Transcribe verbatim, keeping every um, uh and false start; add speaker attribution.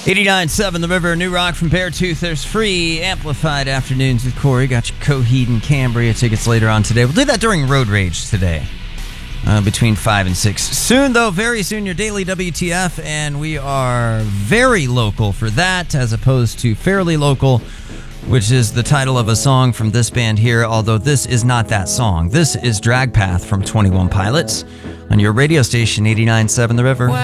Speaker 1: eighty-nine point seven The River, New Rock from Beartooth. There's free amplified afternoons with Corey. Got your Coheed and Cambria tickets later on today. We'll do that during Road Rage today, uh, between five and six. Soon, though, very soon, your daily W T F, and we are very local for that, as opposed to fairly local, which is the title of a song from this band here, although this is not that song. This is Drag Path from twenty-one Pilots on your radio station, eighty-nine point seven The River.